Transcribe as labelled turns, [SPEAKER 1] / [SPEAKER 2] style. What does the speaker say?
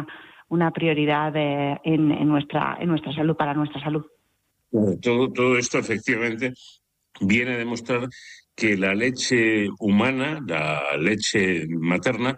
[SPEAKER 1] una prioridad en nuestra salud, para nuestra salud.
[SPEAKER 2] Todo esto efectivamente viene a demostrar que la leche humana, la leche materna,